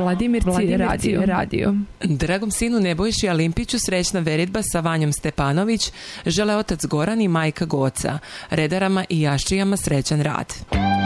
Vladimirci radio. Dragom sinu Nebojši Alimpiću srećna veritba sa Vanjom Stepanović žele otac Goran i majka Goca. Redarama i jaščijama srećan rad.